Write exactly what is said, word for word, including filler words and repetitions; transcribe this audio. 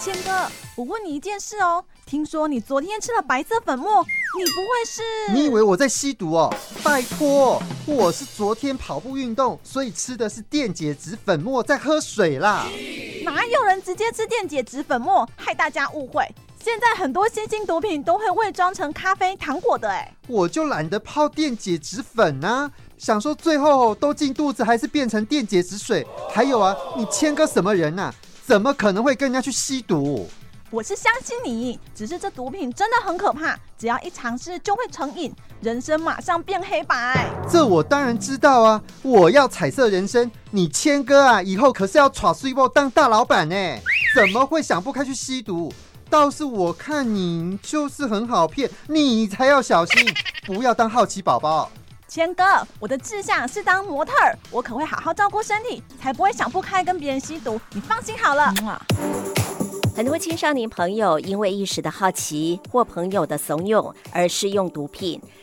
谦哥，我问你一件事哦，听说你昨天吃了白色粉末，你不会是…… 你以为我在吸毒哦？拜托，我是昨天跑步运动，所以吃的是电解质粉末，在喝水啦。 哪有人直接吃电解质粉末，害大家误会？现在很多新兴毒品都会伪装成咖啡、糖果的哎。 我就懒得泡电解质粉啊，想说最后都进肚子，还是变成电解质水。还有啊，你谦哥什么人啊？怎么可能会跟人家去吸毒？ 我是相信你，只是这毒品真的很可怕，只要一尝试就会成瘾，人生马上变黑白。 这我当然知道啊，我要彩色人生。你谦哥啊，以后可是要耍水波当大老板哎，怎么会想不开去吸毒？倒是我看你就是很好骗，你才要小心，不要当好奇宝宝。 谦哥，我的志向是当模特儿，我可会好好照顾身体，才不会想不开跟别人吸毒。你放心好了。 很多青少年朋友因为一时的好奇或朋友的怂恿而试用毒品，